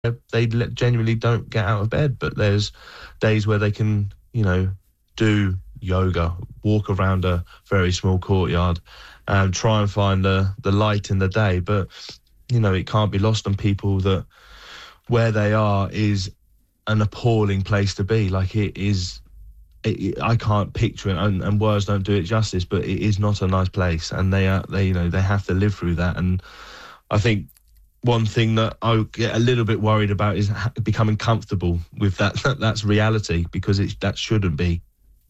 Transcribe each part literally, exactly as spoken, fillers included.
they genuinely don't get out of bed, but there's days where they can, you know, do yoga, walk around a very small courtyard, and try and find the, the light in the day. But, you know, it can't be lost on people that where they are is an appalling place to be. Like, it is, it, it, I can't picture it, and, and words don't do it justice, but it is not a nice place, and they are, they, you know, they have to live through that. And I think one thing that I get a little bit worried about is becoming comfortable with that. That's reality, because it, that shouldn't be.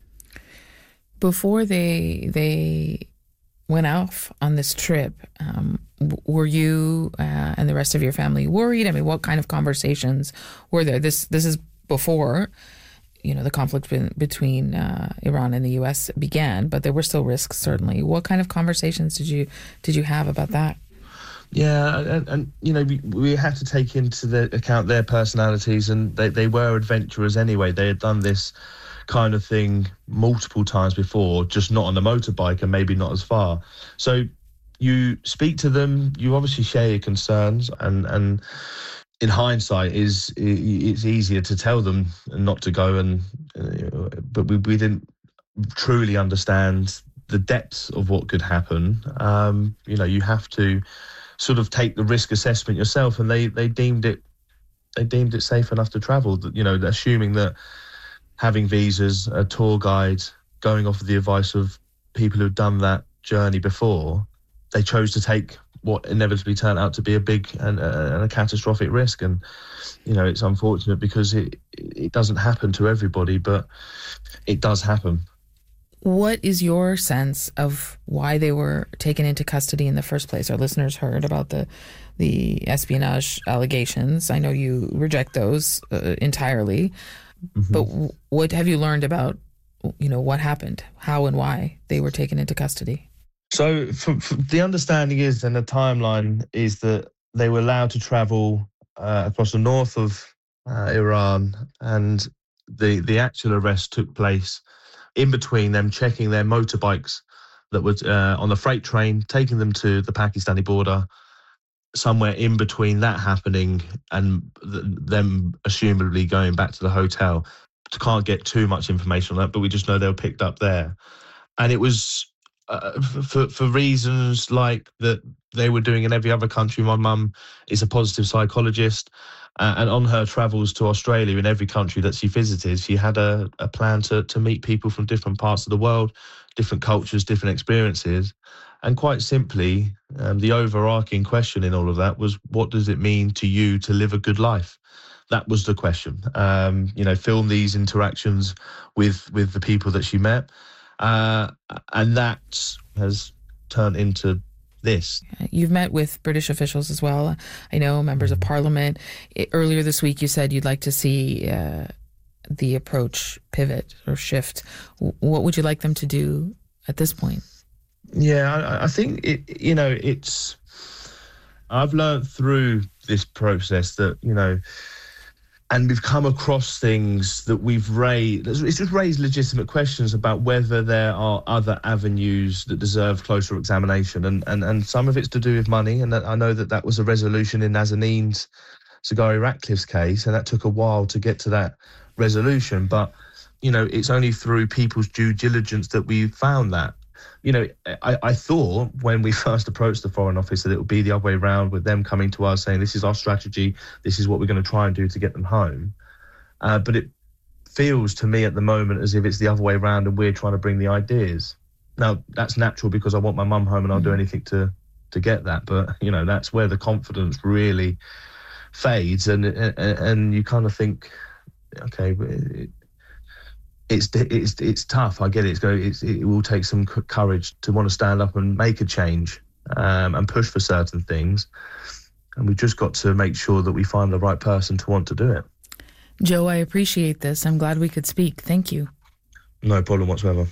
Before they they went off on this trip, um, were you uh, and the rest of your family worried? I mean, what kind of conversations were there? This this is before, you know, the conflict be- between uh, Iran and the U S began, but there were still risks, certainly. What kind of conversations did you did you have about that? Yeah, and, and you know, we, we had to take into the account their personalities, and they, they were adventurers anyway. They had done this kind of thing multiple times before, just not on a motorbike and maybe not as far. So you speak to them, you obviously share your concerns, and, and in hindsight, is it's easier to tell them not to go, and uh, but we, we didn't truly understand the depths of what could happen. Um, you know, you have to sort of take the risk assessment yourself, and they, they deemed it they deemed it safe enough to travel. You know, assuming that having visas, a tour guide, going off of the advice of people who've done that journey before, they chose to take what inevitably turned out to be a big and, uh, and a catastrophic risk. And, you know, it's unfortunate because it it doesn't happen to everybody, but it does happen. What is your sense of why they were taken into custody in the first place? Our listeners heard about the the espionage allegations. I know you reject those uh, entirely, mm-hmm. but w- what have you learned about, you know, what happened, how and why they were taken into custody? So for, for the understanding is, and the timeline is, that they were allowed to travel uh, across the north of uh, Iran, and the, the actual arrest took place in between them checking their motorbikes that were uh, on the freight train, taking them to the Pakistani border. Somewhere in between that happening and th- them assumably going back to the hotel. Can't get too much information on that, but we just know they were picked up there. And it was uh, for for reasons like that they were doing in every other country. My mum is a positive psychologist, uh, and on her travels to Australia, in every country that she visited, she had a, a plan to, to meet people from different parts of the world, different cultures, different experiences. And quite simply, um, the overarching question in all of that was, what does it mean to you to live a good life? That was the question. Um, you know, film these interactions with with the people that she met. Uh, and that has turned into this. You've met with British officials as well. I know members of Parliament. It, earlier this week, you said you'd like to see uh, the approach pivot or shift. W- what would you like them to do at this point? Yeah, I, I think, it. you know, it's... I've learned through this process that, you know, and we've come across things that we've raised. It's just raised legitimate questions about whether there are other avenues that deserve closer examination. And and, and some of it's to do with money. And I know that that was a resolution in Nazanin's, Zaghari Ratcliffe's case, and that took a while to get to that resolution. But, you know, it's only through people's due diligence that we found that. You know, I, I thought when we first approached the Foreign Office that it would be the other way around, with them coming to us saying, this is our strategy, this is what we're going to try and do to get them home. Uh, but it feels to me at the moment as if it's the other way around and we're trying to bring the ideas. Now, that's natural because I want my mum home and I'll do anything to, to get that. But, you know, that's where the confidence really fades. And, and, and you kind of think, okay, it, It's it's it's tough. I get it. It's go. It's, it will take some courage to want to stand up and make a change um, and push for certain things. And we've just got to make sure that we find the right person to want to do it. Joe, I appreciate this. I'm glad we could speak. Thank you. No problem whatsoever.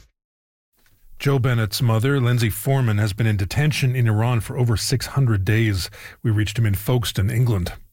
Joe Bennett's mother, Lindsay Foreman, has been in detention in Iran for over six hundred days. We reached him in Folkestone, England.